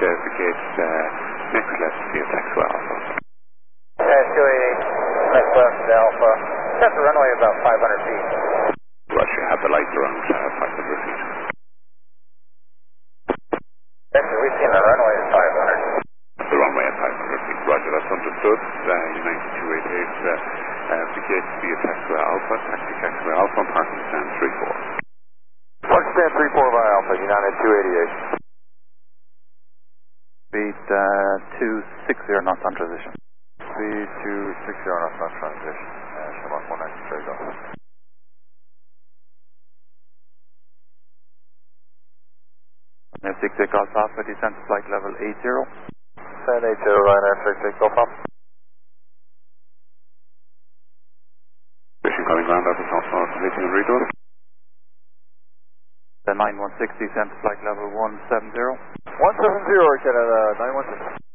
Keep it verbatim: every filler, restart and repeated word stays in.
uh, the gate uh, next left to the taxi Alpha. Uh, two eighty-eight, next left to Alpha. Set the runway about five hundred feet. Roger, have the lights around uh, five hundred feet. Actually, we've seen the runway at five hundred. The runway at five hundred feet. Roger, that's understood. Uh, United two eighty-eight, uh, uh, the gate to the taxi Alpha, taxi taxi Alpha, parking stand three four. Parking stand three four by Alpha, United two eighty-eight. Speed uh, two six zero knots on transition. Speed two six zero knots on transition. Uh, Shamrock one nine straight off. six eight Golf Alpha, descent to flight level eight zero. Descent eight zero, Ryanair six eight Golf Alpha. Mission calling ground, Alpha South South, completing and redoing. The nine one six, descent to flight level one seven zero. one seven zero, Canada, nine one six.